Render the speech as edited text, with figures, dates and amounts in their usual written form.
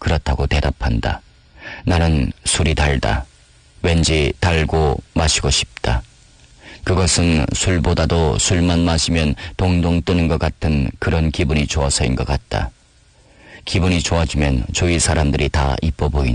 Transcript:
그렇다고 대답한다. 나는 술이 달다. 왠지 달고 마시고 싶다. 그것은 술보다도 술만 마시면 동동 뜨는 것 같은 그런 기분이 좋아서인 것 같다. 기분이 좋아지면 주위 사람들이 다 이뻐 보인다.